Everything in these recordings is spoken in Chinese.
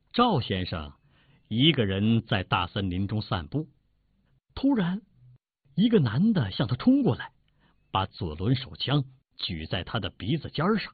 赵先生一个人在大森林中散步，突然，一个男的向他冲过来，把左轮手枪举在他的鼻子尖上。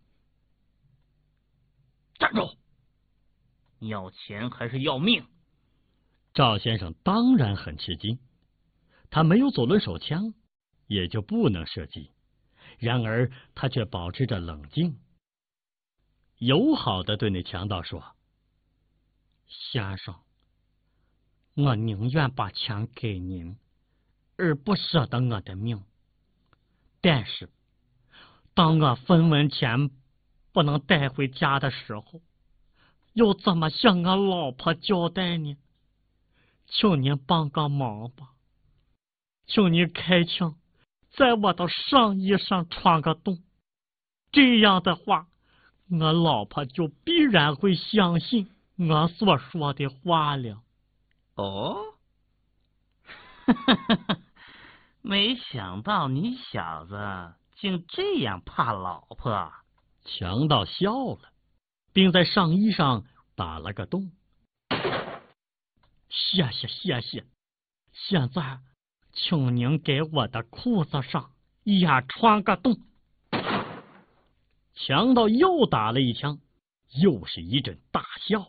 站住！要钱还是要命？ 赵先生当然很吃惊，他没有左轮手枪，也就不能射击。然而他却保持着冷静，友好地对那强盗说：“ 先生，我宁愿把钱给您，而不舍得我的命。但是，当我分文钱不能带回家的时候，又怎么向我老婆交代呢？请您帮个忙吧，请您开枪，在我的上衣上穿个洞。这样的话，我老婆就必然会相信我所说的话了。” 哦，没想到你小子竟这样怕老婆。 强盗笑了，并在上衣上打了个洞。 谢谢，现在请您给我的裤子上也穿个洞。 强盗又打了一枪，又是一阵大笑。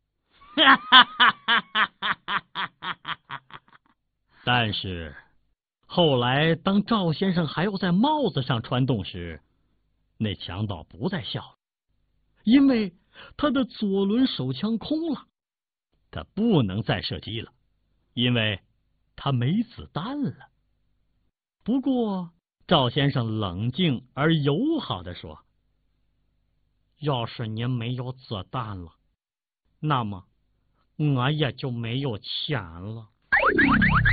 但是后来，当赵先生还要在帽子上穿洞时，那强盗不再笑了，因为他的左轮手枪空了，他不能再射击了，因为他没子弹了。不过赵先生冷静而友好地说：“ 要是您没有子弹了，那么我也就没有钱了。”